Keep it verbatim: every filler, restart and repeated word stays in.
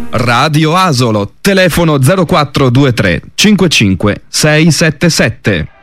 Radio Asolo, telefono zero quattro due tre cinque cinque sei sette sette.